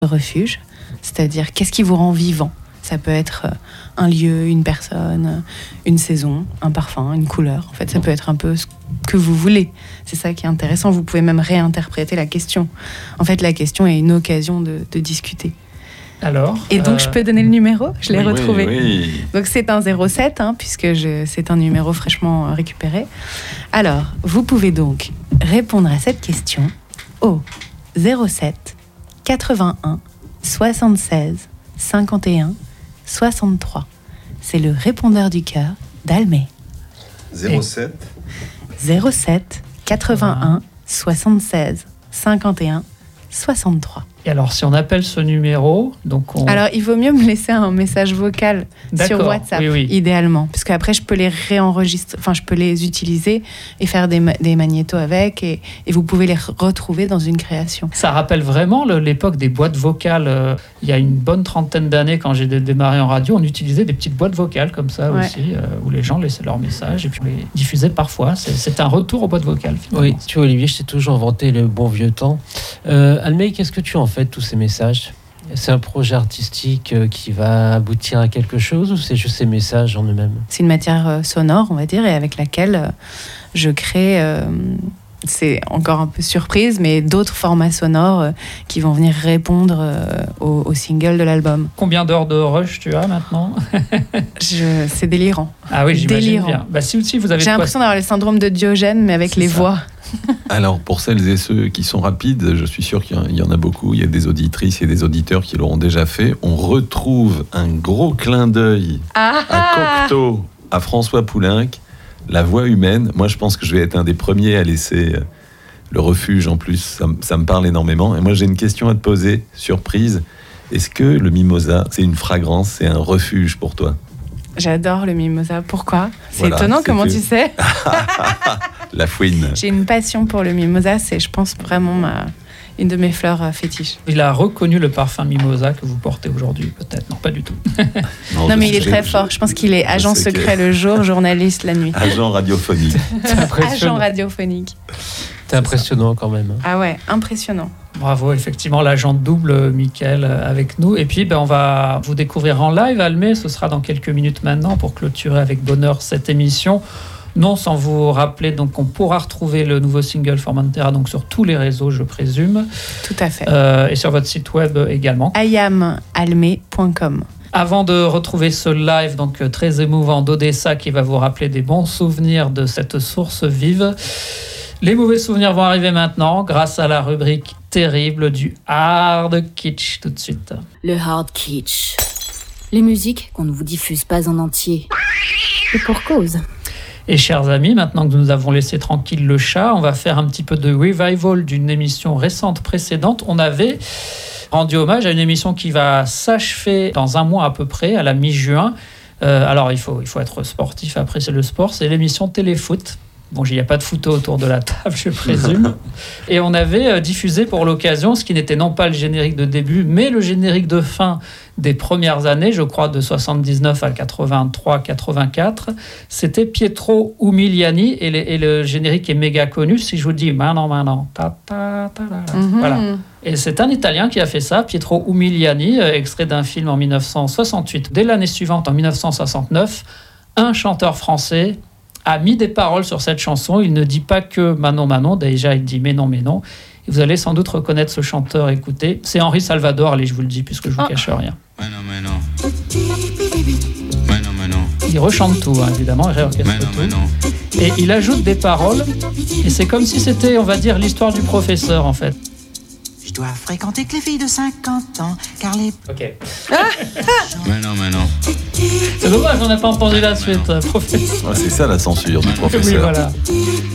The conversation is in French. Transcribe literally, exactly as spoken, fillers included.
refuge, c'est-à-dire qu'est-ce qui vous rend vivant. Ça peut être un lieu, une personne, une saison, un parfum, une couleur. En fait, ça peut être un peu ce que vous voulez. C'est ça qui est intéressant. Vous pouvez même réinterpréter la question. En fait, la question est une occasion de, de discuter. Alors, Et donc, euh... je peux donner le numéro ? Je l'ai oui, retrouvé. Oui, oui. Donc, c'est un zéro sept, hein, puisque je, c'est un numéro fraîchement récupéré. Alors, vous pouvez donc répondre à cette question au zéro sept quatre-vingt-un soixante-seize cinquante et un soixante-trois. C'est le répondeur du cœur d'Almé. zéro sept zéro sept quatre-vingt-un soixante-seize cinquante et un soixante-trois. Et alors, si on appelle ce numéro, donc on... Alors, il vaut mieux me laisser un message vocal D'accord, sur WhatsApp, oui, oui. idéalement. Parce qu'après, je peux les réenregistrer, enfin, je peux les utiliser et faire des, ma- des magnétos avec, et, et vous pouvez les re- retrouver dans une création. Ça rappelle vraiment le, l'époque des boîtes vocales. Euh, il y a une bonne trentaine d'années, quand j'ai dé- démarré en radio, on utilisait des petites boîtes vocales comme ça Ouais. aussi, euh, où les gens laissaient leurs messages et puis on les diffusait parfois. C'est, c'est un retour aux boîtes vocales, finalement. Oui, tu vois, Olivier, je t'ai toujours vanté le bon vieux temps. Euh, Almé, qu'est-ce que tu en fais de tous ces messages ? C'est un projet artistique euh, qui va aboutir à quelque chose, ou c'est juste ces messages en eux-mêmes ? C'est une matière euh, sonore, on va dire, et avec laquelle euh, je crée, euh, c'est encore un peu surprise, mais d'autres formats sonores euh, qui vont venir répondre euh, au, au single de l'album. Combien d'heures de rush tu as maintenant ? Je, c'est délirant. Ah oui, j'imagine Délirant. bien. Bah, si aussi vous avez J'ai de quoi- l'impression d'avoir le syndrome de Diogène, mais avec C'est les ça. voix. Alors, pour celles et ceux qui sont rapides, je suis sûr qu'il y en- il y en a beaucoup. Il y a des auditrices et des auditeurs qui l'auront déjà fait. On retrouve un gros clin d'œil Ah à Cocteau, à François Poulenc, la voix humaine. Moi, je pense que je vais être un des premiers à laisser euh, le refuge. En plus, ça, m- ça me parle énormément. Et moi, j'ai une question à te poser, surprise. Est-ce que le mimosa, c'est une fragrance, c'est un refuge pour toi ? J'adore le mimosa. Pourquoi ? C'est Voilà, étonnant, c'est comment que- tu sais ? La fouine. J'ai une passion pour le mimosa. C'est, je pense, vraiment ma, une de mes fleurs euh, fétiches. Il a reconnu le parfum Mimosa que vous portez aujourd'hui, peut-être. Non, pas du tout. Non, je mais il est sais- très je- fort. Je pense qu'il est je agent sais que- secret le jour, journaliste la nuit. Agent radiophonique. C'est Agent impressionnant. radiophonique. C'est impressionnant quand même. Ah ouais, impressionnant. Bravo, effectivement, l'agent double, euh, Mickaël, euh, avec nous. Et puis, ben, on va vous découvrir en live, Almé. Ce sera dans quelques minutes maintenant pour clôturer avec bonheur cette émission. Non, sans vous rappeler donc, qu'on pourra retrouver le nouveau single Formentera donc, sur tous les réseaux, je présume, Tout à fait. euh, et sur votre site web également. ayam almé point com. Avant de retrouver ce live donc, euh, très émouvant d'Odessa qui va vous rappeler des bons souvenirs de cette source vive, les mauvais souvenirs vont arriver maintenant grâce à la rubrique terrible du hard kitsch tout de suite. Le hard kitsch. Les musiques qu'on ne vous diffuse pas en entier. Et pour cause. Et chers amis, maintenant que nous avons laissé tranquille le chat, on va faire un petit peu de revival d'une émission récente précédente. On avait rendu hommage à une émission qui va s'achever dans un mois à peu près, à la mi-juin. Euh, alors il faut, il faut être sportif, apprécier le sport, c'est l'émission Téléfoot. Bon, il n'y a pas de photo autour de la table, je présume. Et on avait euh, diffusé pour l'occasion ce qui n'était non pas le générique de début, mais le générique de fin des premières années, je crois de soixante-dix-neuf à quatre-vingt-trois quatre-vingt-quatre. C'était Pietro Umiliani et, les, et le générique est méga connu. Si je vous dis maintenant, maintenant, ta ta ta ta, Mhm. voilà. Et c'est un Italien qui a fait ça, Pietro Umiliani, euh, extrait d'un film en dix-neuf cent soixante-huit. Dès l'année suivante, en dix-neuf cent soixante-neuf, un chanteur français a mis des paroles sur cette chanson. Il ne dit pas que Manon Manon, déjà il dit mais non, mais non. Et vous allez sans doute reconnaître ce chanteur, écoutez. C'est Henri Salvador, allez, je vous le dis, puisque je vous Ah. cache rien. Manon, Manon. Manon, Manon. Il rechante tout, hein, évidemment, il réorchestre Manon, tout. Manon. Et il ajoute des paroles. Et c'est comme si c'était, on va dire, l'histoire du professeur, en fait. Je dois fréquenter que les filles de cinquante ans, car les... Ok. Manon, Manon. C'est dommage, on n'a pas entendu la suite, euh, professeur. Ouais, c'est ça la censure du Oui, professeur. voilà.